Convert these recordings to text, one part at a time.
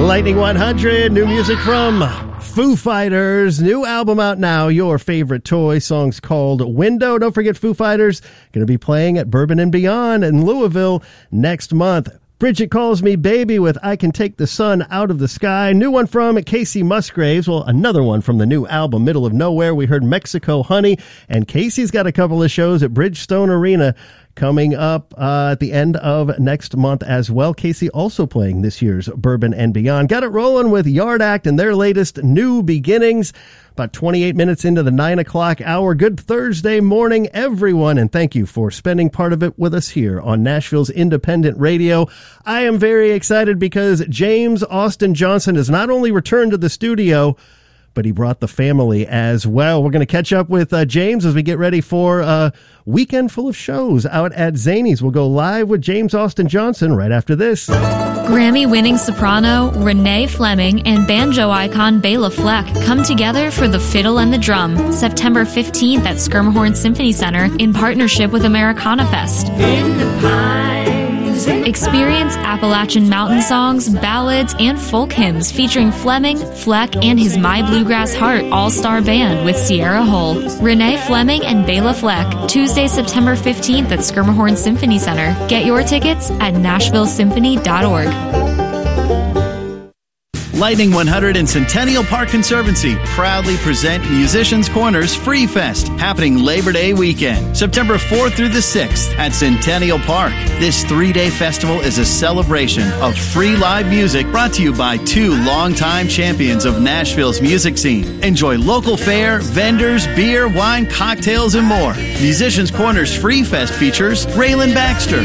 Lightning 100, new music from Foo Fighters. New album out now, Your Favorite Toy. Song's called Window. Don't forget Foo Fighters going to be playing at Bourbon and Beyond in Louisville next month. Bridget Calls Me Baby with I Can Take the Sun Out of the Sky. New one from Casey Musgraves. Well, another one from the new album, Middle of Nowhere. We heard Mexico Honey. And Casey's got a couple of shows at Bridgestone Arena coming up at the end of next month as well. Casey also playing this year's Bourbon and Beyond. Got it rolling with Yard Act and their latest New Beginnings. About 28 minutes into the 9 o'clock hour. Good Thursday morning, everyone, and thank you for spending part of it with us here on Nashville's Independent Radio. I am very excited because James Austin Johnson has not only returned to the studio, but he brought the family as well. We're going to catch up with James as we get ready for a weekend full of shows out at Zanies. We'll go live with James Austin Johnson right after this. Grammy-winning soprano Renee Fleming and banjo icon Bela Fleck come together for The Fiddle and the Drum, September 15th at Skirmhorn Symphony Center in partnership with Americana Fest. In the pines. Experience Appalachian mountain songs, ballads, and folk hymns featuring Fleming, Fleck, and his My Bluegrass Heart all-star band with Sierra Hull. Renee Fleming and Bela Fleck, Tuesday, September 15th at Skirmhorn Symphony Center. Get your tickets at NashvilleSymphony.org. Lightning 100 and Centennial Park Conservancy proudly present Musicians Corner's Free Fest, happening Labor Day weekend, September 4th through the 6th at Centennial Park. This 3-day festival is a celebration of free live music brought to you by two longtime champions of Nashville's music scene. Enjoy local fare, vendors, beer, wine, cocktails, and more. Musicians Corner's Free Fest features Raylan Baxter,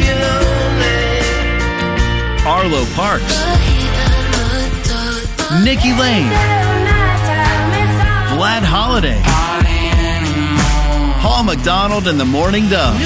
Arlo Parks, Nikki Lane, Vlad Holiday, Paul McDonald and the Morning Doves,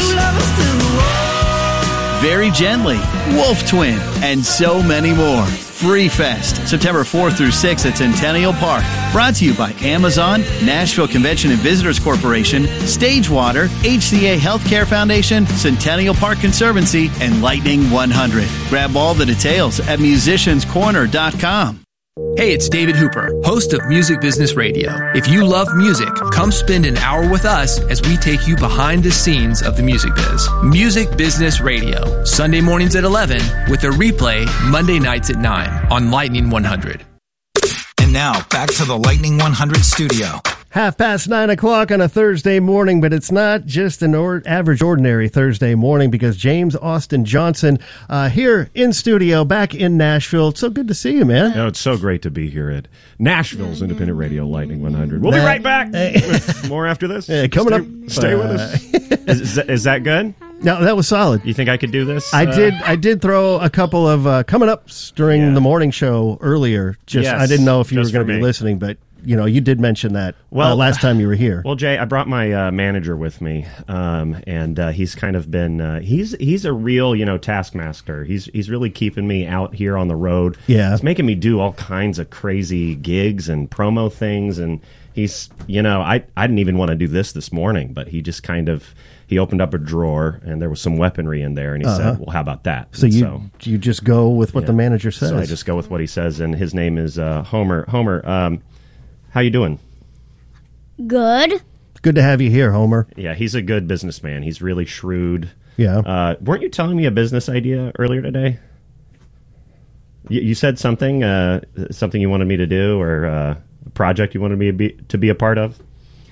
Very Gently, Wolf Twin, and so many more. Free Fest, September 4th through 6th at Centennial Park. Brought to you by Amazon, Nashville Convention and Visitors Corporation, Stagewater, HCA Healthcare Foundation, Centennial Park Conservancy, and Lightning 100. Grab all the details at musicianscorner.com. Hey, it's David Hooper, host of Music Business Radio. If you love music, come spend an hour with us as we take you behind the scenes of the music biz. Music Business Radio, Sunday mornings at 11 with a replay Monday nights at 9 on Lightning 100. And now, back to the Lightning 100 studio. 9:30 on a Thursday morning, but it's not just an average, ordinary Thursday morning because James Austin Johnson here in studio, back in Nashville. It's so good to see you, man. Oh, it's so great to be here at Nashville's Independent Radio, Lightning 100. We'll be right back with more after this. Coming up. Stay with us. Is that good? No, that was solid. You think I could do this? I did throw a couple of coming ups during the morning show earlier. I didn't know if you were going to be listening, but you did mention that last time you were here. Well, Jay, I brought my manager with me, and he's kind of been he's a real taskmaster. He's really keeping me out here on the road. Yeah, he's making me do all kinds of crazy gigs and promo things, and he's I didn't even want to do this morning, but he just kind of. He opened up a drawer, and there was some weaponry in there, and he said, well, how about that? So you just go with what the manager says? So I just go with what he says, and his name is Homer. Homer, how you doing? Good. Good to have you here, Homer. Yeah, he's a good businessman. He's really shrewd. Yeah. Weren't you telling me a business idea earlier today? You said something you wanted me to do, or a project you wanted me to be a part of?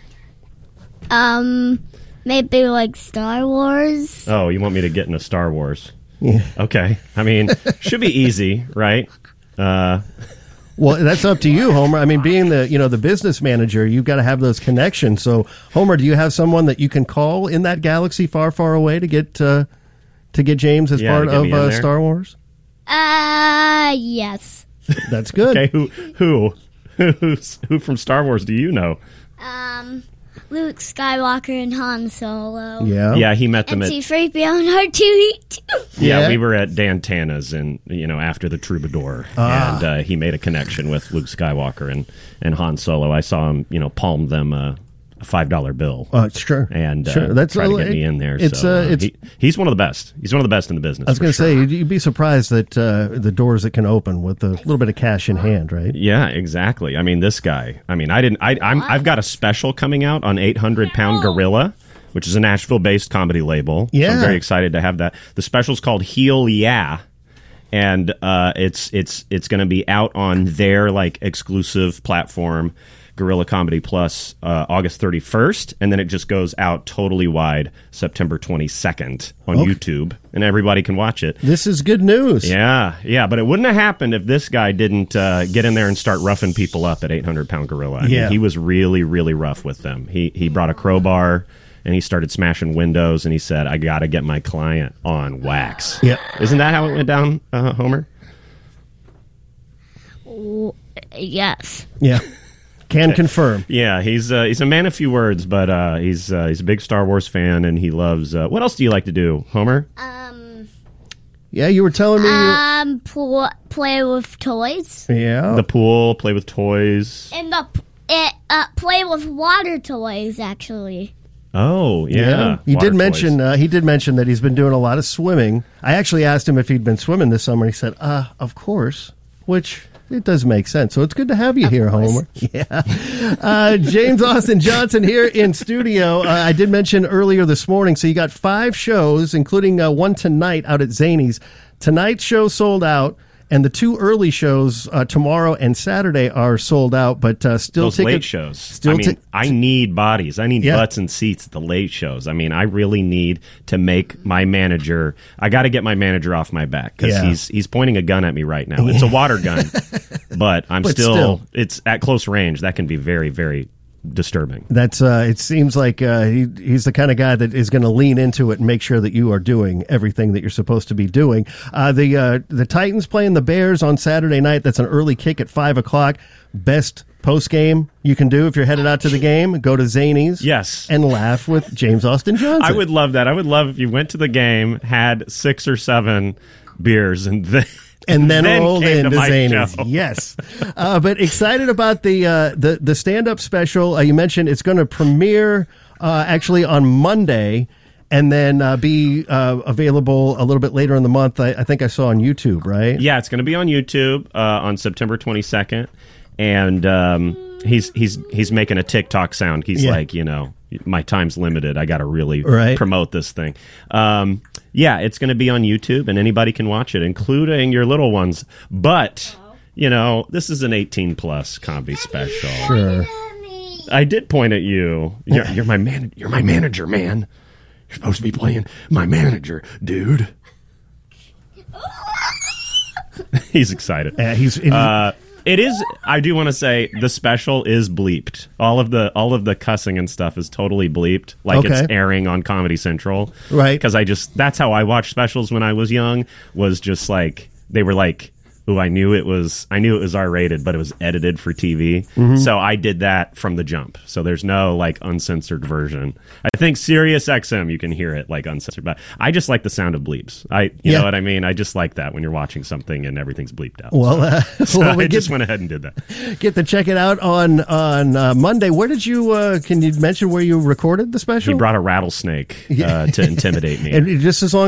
Maybe like Star Wars. Oh, you want me to get into Star Wars? Yeah. Okay. I mean, should be easy, right? Well, that's up to you, Homer. I mean, being the business manager, you've got to have those connections. So, Homer, do you have someone that you can call in that galaxy far, far away to get James as part of Star Wars? Yes. That's good. Okay, who from Star Wars do you know? Luke Skywalker and Han Solo. Yeah, he met them at C-3PO and R2-D2. Yeah, we were at Dan Tana's and after the Troubadour, and he made a connection with Luke Skywalker and Han Solo. I saw him, palm them a a $5 bill. Sure. And sure. try to get me in there. It's, so, he's one of the best. He's one of the best in the business. I was going to sure. say, you'd be surprised that the doors that can open with a little bit of cash in hand, right? Yeah, exactly. I mean, this guy. I mean, I've got a special coming out on 800 Pound Gorilla, which is a Nashville-based comedy label. Yeah. So I'm very excited to have that. The special's called Heel Yeah. And it's going to be out on their like exclusive platform, Gorilla Comedy Plus, August 31st, and then it just goes out totally wide September 22nd on YouTube, and everybody can watch it. This is good news. Yeah, but it wouldn't have happened if this guy didn't get in there and start roughing people up at 800 Pound Gorilla. I mean, he was really, really rough with them. He brought a crowbar. And he started smashing windows, and he said, I got to get my client on wax. Yeah. Isn't that how it went down, Homer? Yes. Yeah. Can confirm. Yeah, he's a man of few words, but he's a big Star Wars fan, and he loves... what else do you like to do, Homer? Yeah, you were telling me... Play with toys. Yeah. The pool, play with toys. And play with water toys, actually. Oh, yeah. He Water did mention toys. he did mention that he's been doing a lot of swimming. I actually asked him if he'd been swimming this summer. He said, of course, which it does make sense. So it's good to have you here, Homer. Yeah. James Austin Johnson here in studio. I did mention earlier this morning, so you got 5 shows, including one tonight out at Zanies. Tonight's show sold out. And the 2 early shows, tomorrow and Saturday, are sold out, but still those late shows. Still I need bodies. I need butts and seats at the late shows. I mean, I really need to make my manager. I got to get my manager off my back because he's pointing a gun at me right now. It's a water gun, but still, it's at close range. That can be very, very disturbing. That's it seems like he's the kind of guy that is going to lean into it and make sure that you are doing everything that you're supposed to be doing. The Titans playing the Bears on Saturday night. That's an early kick at 5:00. Best post game you can do if you're headed out to the game. Go to Zanies, and laugh with James Austin Johnson. I would love that. I would love if you went to the game, had 6 or 7 beers, and then rolled into Zanies. Show. Yes. But excited about the stand-up special. You mentioned it's going to premiere actually on Monday and then be available a little bit later in the month. I think I saw on YouTube, right? Yeah, it's going to be on YouTube on September 22nd. And he's making a TikTok sound. He's like, my time's limited. I got to really promote this thing. Yeah, it's going to be on YouTube, and anybody can watch it, including your little ones. But, this is an 18-plus comedy special. Sure. I did point at you. You're my manager, man. You're supposed to be playing my manager, dude. He's excited. It is. I do want to say the special is bleeped. All of the cussing and stuff is totally bleeped, like it's airing on Comedy Central, right? Because that's how I watched specials when I was young. Was just like they were like, ooh, I knew it was R-rated, but it was edited for TV. Mm-hmm. So I did that from the jump. So there's no like uncensored version. I think Sirius XM you can hear it like uncensored, but I just like the sound of bleeps. You know what I mean? I just like that when you're watching something and everything's bleeped out. Well, I just went ahead and did that. Get to check it out on Monday. Where did you? Can you mention where you recorded the special? He brought a rattlesnake to intimidate me. And just as long